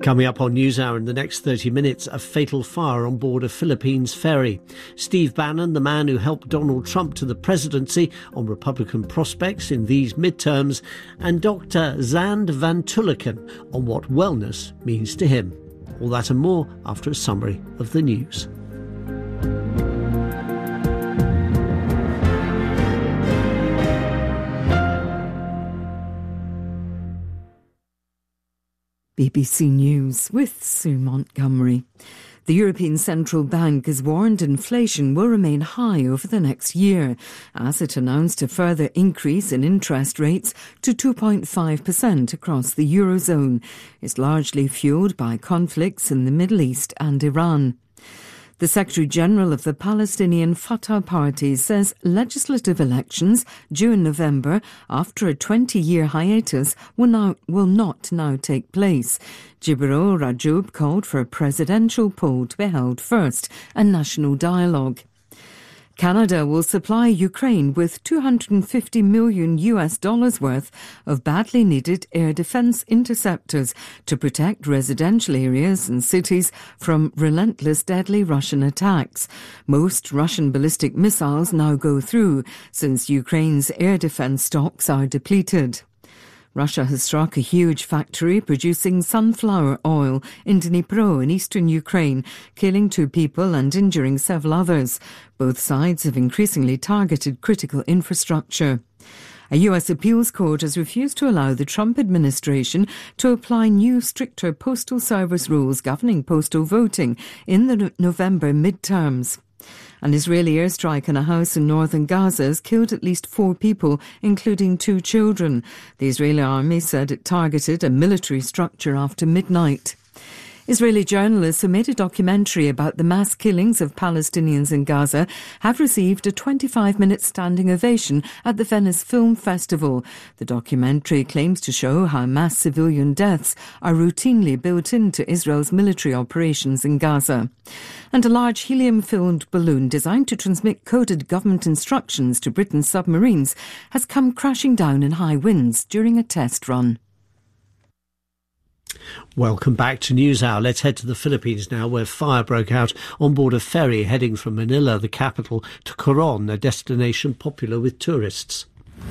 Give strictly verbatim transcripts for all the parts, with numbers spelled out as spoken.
Coming up on NewsHour in the next thirty minutes, a fatal fire on board a Philippines ferry. Steve Bannon, the man who helped Donald Trump to the presidency, on Republican prospects in these midterms, and Doctor Zand van Tulleken on what wellness means to him. All that and more after a summary of the news. B B C News with Sue Montgomery. The European Central Bank has warned inflation will remain high over the next year, as it announced a further increase in interest rates to two point five percent across the Eurozone. It's largely fuelled by conflicts in the Middle East and Iran. The Secretary-General of the Palestinian Fatah Party says legislative elections due in November after a twenty-year hiatus will, now, will not now take place. Jibril Rajoub called for a presidential poll to be held first and national dialogue. Canada will supply Ukraine with two hundred fifty million US dollars worth of badly needed air defence interceptors to protect residential areas and cities from relentless deadly Russian attacks. Most Russian ballistic missiles now go through, since Ukraine's air defence stocks are depleted. Russia has struck a huge factory producing sunflower oil in Dnipro in eastern Ukraine, killing two people and injuring several others. Both sides have increasingly targeted critical infrastructure. A U S appeals court has refused to allow the Trump administration to apply new, stricter postal service rules governing postal voting in the November midterms. An Israeli airstrike on a house in northern Gaza has killed at least four people, including two children. The Israeli army said it targeted a military structure after midnight. Israeli journalists who made a documentary about the mass killings of Palestinians in Gaza have received a twenty-five minute standing ovation at the Venice Film Festival. The documentary claims to show how mass civilian deaths are routinely built into Israel's military operations in Gaza. And a large helium-filled balloon designed to transmit coded government instructions to Britain's submarines has come crashing down in high winds during a test run. Welcome back to NewsHour. Let's head to the Philippines now, where fire broke out on board a ferry heading from Manila, the capital, to Coron, a destination popular with tourists.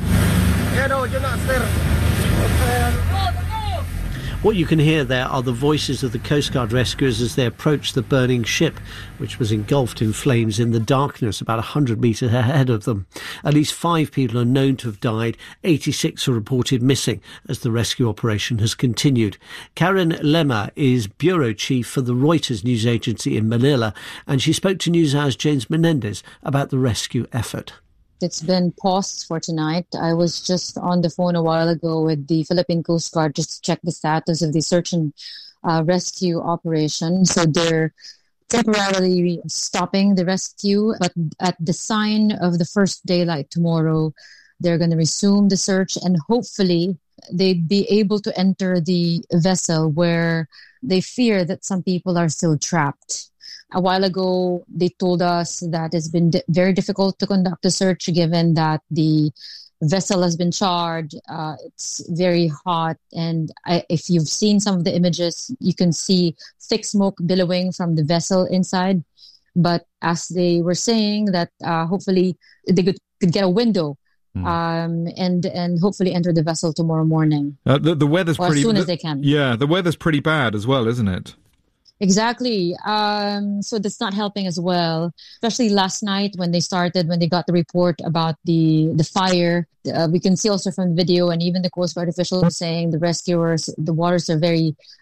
What you can hear there are the voices of the Coast Guard rescuers as they approach the burning ship, which was engulfed in flames in the darkness about one hundred metres ahead of them. At least five people are known to have died. eighty-six are reported missing as the rescue operation has continued. Karen Lema is bureau chief for the Reuters news agency in Manila, and she spoke to NewsHour's James Menendez about the rescue effort. It's been paused for tonight. I was just on the phone a while ago with the Philippine Coast Guard just to check the status of the search and uh, rescue operation. So they're temporarily stopping the rescue, but at the sign of the first daylight tomorrow, they're going to resume the search, and hopefully they'd be able to enter the vessel where they fear that some people are still trapped. A while ago, they told us that it's been di- very difficult to conduct the search given that the vessel has been charred. Uh, it's very hot. And I, if you've seen some of the images, you can see thick smoke billowing from the vessel inside. But as they were saying that uh, hopefully they could, could get a window mm. um, and and hopefully enter the vessel tomorrow morning. Uh, the, the weather's or pretty... as soon the, as they can. Yeah, the weather's pretty bad as well, isn't it? Exactly. Um, so that's not helping as well, especially last night when they started, when they got the report about the, the fire. Uh, we can see also from the video and even the Coast Guard officials saying the rescuers, the waters are very